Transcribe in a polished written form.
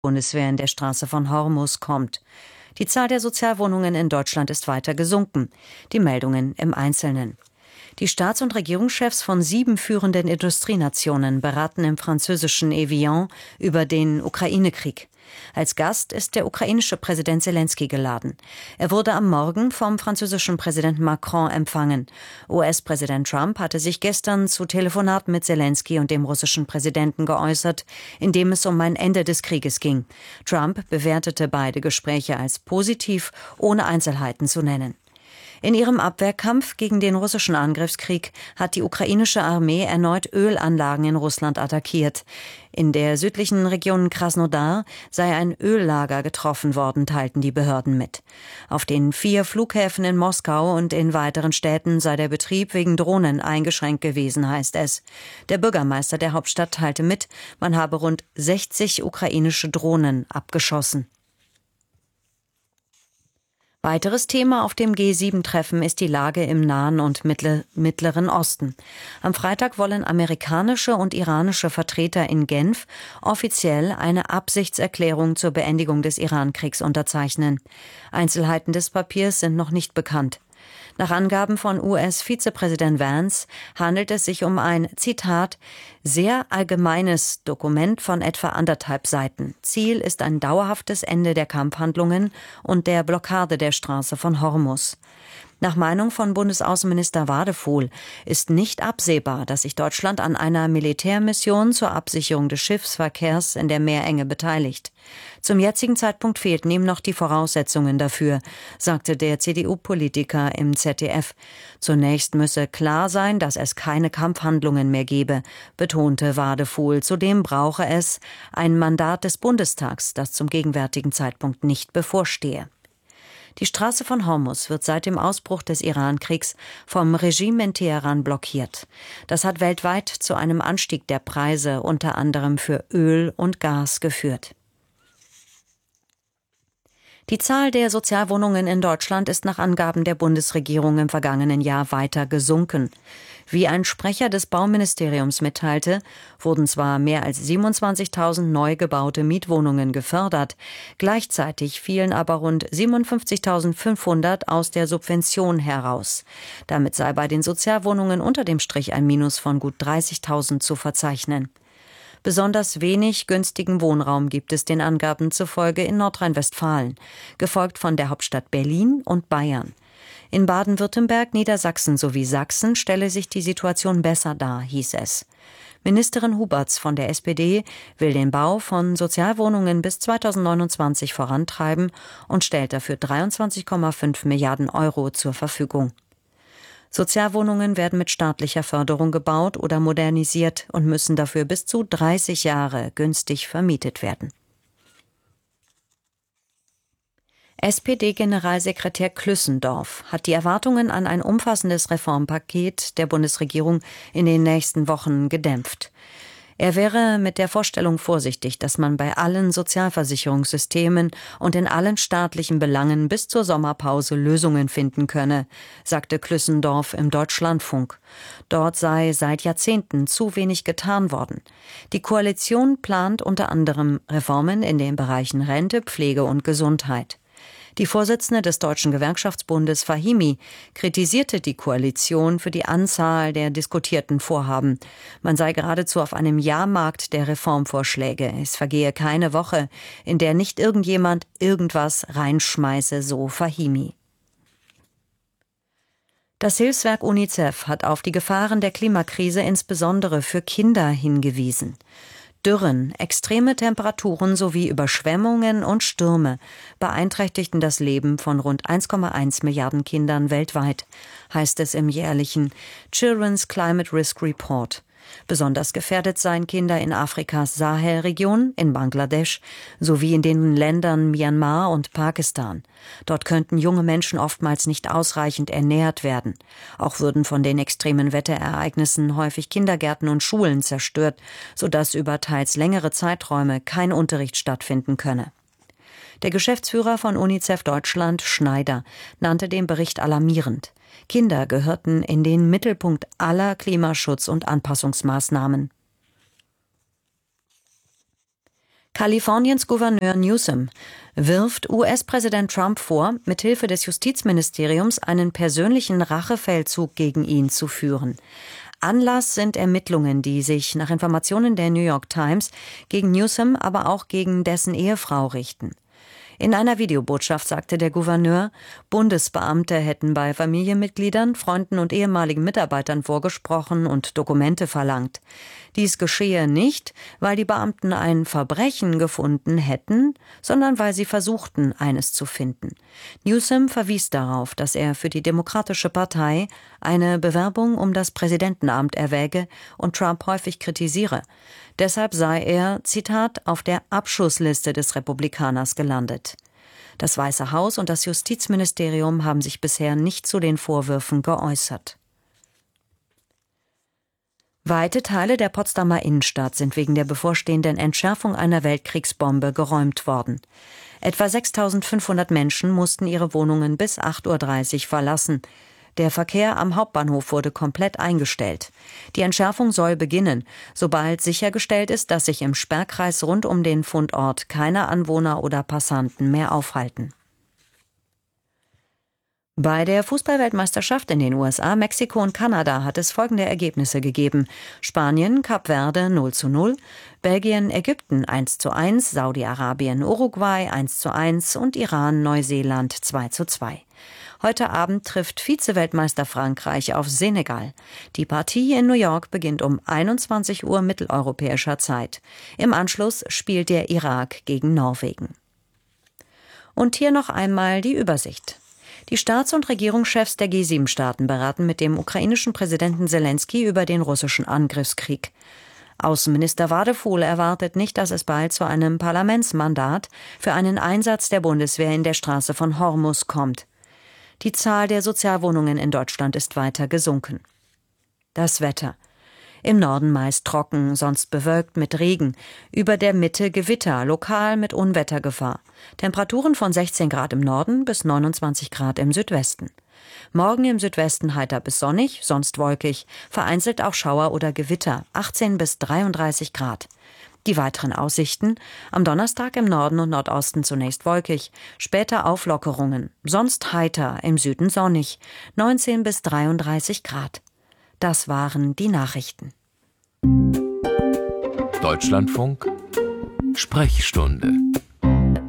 Bundeswehr in der Straße von Hormuz kommt. Die Zahl der Sozialwohnungen in Deutschland ist weiter gesunken. Die Meldungen im Einzelnen. Die Staats- und Regierungschefs von 7 führenden Industrienationen beraten im französischen Evian über den Ukraine-Krieg. Als Gast ist der ukrainische Präsident Selenskyj geladen. Er wurde am Morgen vom französischen Präsidenten Macron empfangen. US-Präsident Trump hatte sich gestern zu Telefonaten mit Selenskyj und dem russischen Präsidenten geäußert, in dem es um ein Ende des Krieges ging. Trump bewertete beide Gespräche als positiv, ohne Einzelheiten zu nennen. In ihrem Abwehrkampf gegen den russischen Angriffskrieg hat die ukrainische Armee erneut Ölanlagen in Russland attackiert. In der südlichen Region Krasnodar sei ein Öllager getroffen worden, teilten die Behörden mit. Auf den 4 Flughäfen in Moskau und in weiteren Städten sei der Betrieb wegen Drohnen eingeschränkt gewesen, heißt es. Der Bürgermeister der Hauptstadt teilte mit, man habe rund 60 ukrainische Drohnen abgeschossen. Weiteres Thema auf dem G7-Treffen ist die Lage im Nahen und Mittleren Osten. Am Freitag wollen amerikanische und iranische Vertreter in Genf offiziell eine Absichtserklärung zur Beendigung des Iran-Kriegs unterzeichnen. Einzelheiten des Papiers sind noch nicht bekannt. Nach Angaben von US-Vizepräsident Vance handelt es sich um ein, Zitat, sehr allgemeines Dokument von etwa 1,5 Seiten. Ziel ist ein dauerhaftes Ende der Kampfhandlungen und der Blockade der Straße von Hormuz. Nach Meinung von Bundesaußenminister Wadefuhl ist nicht absehbar, dass sich Deutschland an einer Militärmission zur Absicherung des Schiffsverkehrs in der Meerenge beteiligt. Zum jetzigen Zeitpunkt fehlten ihm noch die Voraussetzungen dafür, sagte der CDU-Politiker im ZDF. Zunächst müsse klar sein, dass es keine Kampfhandlungen mehr gebe, betonte Wadefuhl. Zudem brauche es ein Mandat des Bundestags, das zum gegenwärtigen Zeitpunkt nicht bevorstehe. Die Straße von Hormuz wird seit dem Ausbruch des Iran-Kriegs vom Regime in Teheran blockiert. Das hat weltweit zu einem Anstieg der Preise, unter anderem für Öl und Gas, geführt. Die Zahl der Sozialwohnungen in Deutschland ist nach Angaben der Bundesregierung im vergangenen Jahr weiter gesunken. Wie ein Sprecher des Bauministeriums mitteilte, wurden zwar mehr als 27.000 neu gebaute Mietwohnungen gefördert, gleichzeitig fielen aber rund 57.500 aus der Subvention heraus. Damit sei bei den Sozialwohnungen unter dem Strich ein Minus von gut 30.000 zu verzeichnen. Besonders wenig günstigen Wohnraum gibt es den Angaben zufolge in Nordrhein-Westfalen, gefolgt von der Hauptstadt Berlin und Bayern. In Baden-Württemberg, Niedersachsen sowie Sachsen stelle sich die Situation besser dar, hieß es. Ministerin Huberts von der SPD will den Bau von Sozialwohnungen bis 2029 vorantreiben und stellt dafür 23,5 Milliarden Euro zur Verfügung. Sozialwohnungen werden mit staatlicher Förderung gebaut oder modernisiert und müssen dafür bis zu 30 Jahre günstig vermietet werden. SPD-Generalsekretär Klüssendorf hat die Erwartungen an ein umfassendes Reformpaket der Bundesregierung in den nächsten Wochen gedämpft. Er wäre mit der Vorstellung vorsichtig, dass man bei allen Sozialversicherungssystemen und in allen staatlichen Belangen bis zur Sommerpause Lösungen finden könne, sagte Klüssendorf im Deutschlandfunk. Dort sei seit Jahrzehnten zu wenig getan worden. Die Koalition plant unter anderem Reformen in den Bereichen Rente, Pflege und Gesundheit. Die Vorsitzende des Deutschen Gewerkschaftsbundes Fahimi kritisierte die Koalition für die Anzahl der diskutierten Vorhaben. Man sei geradezu auf einem Jahrmarkt der Reformvorschläge. Es vergehe keine Woche, in der nicht irgendjemand irgendwas reinschmeiße, so Fahimi. Das Hilfswerk UNICEF hat auf die Gefahren der Klimakrise insbesondere für Kinder hingewiesen. Dürren, extreme Temperaturen sowie Überschwemmungen und Stürme beeinträchtigten das Leben von rund 1,1 Milliarden Kindern weltweit, heißt es im jährlichen Children's Climate Risk Report. Besonders gefährdet seien Kinder in Afrikas Sahelregion, in Bangladesch sowie in den Ländern Myanmar und Pakistan. Dort könnten junge Menschen oftmals nicht ausreichend ernährt werden. Auch würden von den extremen Wetterereignissen häufig Kindergärten und Schulen zerstört, sodass über teils längere Zeiträume kein Unterricht stattfinden könne. Der Geschäftsführer von UNICEF Deutschland, Schneider, nannte den Bericht alarmierend. Kinder gehörten in den Mittelpunkt aller Klimaschutz- und Anpassungsmaßnahmen. Kaliforniens Gouverneur Newsom wirft US-Präsident Trump vor, mithilfe des Justizministeriums einen persönlichen Rachefeldzug gegen ihn zu führen. Anlass sind Ermittlungen, die sich nach Informationen der New York Times gegen Newsom, aber auch gegen dessen Ehefrau richten. In einer Videobotschaft sagte der Gouverneur, Bundesbeamte hätten bei Familienmitgliedern, Freunden und ehemaligen Mitarbeitern vorgesprochen und Dokumente verlangt. Dies geschehe nicht, weil die Beamten ein Verbrechen gefunden hätten, sondern weil sie versuchten, eines zu finden. Newsom verwies darauf, dass er für die Demokratische Partei eine Bewerbung um das Präsidentenamt erwäge und Trump häufig kritisiere. Deshalb sei er, Zitat, auf der Abschussliste des Republikaners gelandet. Das Weiße Haus und das Justizministerium haben sich bisher nicht zu den Vorwürfen geäußert. Weite Teile der Potsdamer Innenstadt sind wegen der bevorstehenden Entschärfung einer Weltkriegsbombe geräumt worden. Etwa 6.500 Menschen mussten ihre Wohnungen bis 8.30 Uhr verlassen. Der Verkehr am Hauptbahnhof wurde komplett eingestellt. Die Entschärfung soll beginnen, sobald sichergestellt ist, dass sich im Sperrkreis rund um den Fundort keine Anwohner oder Passanten mehr aufhalten. Bei der Fußballweltmeisterschaft in den USA, Mexiko und Kanada hat es folgende Ergebnisse gegeben: Spanien, Kap Verde 0:0, Belgien, Ägypten 1:1, Saudi-Arabien, Uruguay 1:1 und Iran, Neuseeland 2:2. Heute Abend trifft Vize-Weltmeister Frankreich auf Senegal. Die Partie in New York beginnt um 21 Uhr mitteleuropäischer Zeit. Im Anschluss spielt der Irak gegen Norwegen. Und hier noch einmal die Übersicht. Die Staats- und Regierungschefs der G7-Staaten beraten mit dem ukrainischen Präsidenten Selenskyj über den russischen Angriffskrieg. Außenminister Wadefuhl erwartet nicht, dass es bald zu einem Parlamentsmandat für einen Einsatz der Bundeswehr in der Straße von Hormuz kommt. Die Zahl der Sozialwohnungen in Deutschland ist weiter gesunken. Das Wetter. Im Norden meist trocken, sonst bewölkt mit Regen. Über der Mitte Gewitter, lokal mit Unwettergefahr. Temperaturen von 16 Grad im Norden bis 29 Grad im Südwesten. Morgen im Südwesten heiter bis sonnig, sonst wolkig. Vereinzelt auch Schauer oder Gewitter, 18 bis 33 Grad. Die weiteren Aussichten: am Donnerstag im Norden und Nordosten zunächst wolkig, später Auflockerungen, sonst heiter, im Süden sonnig, 19 bis 33 Grad. Das waren die Nachrichten. Deutschlandfunk Sprechstunde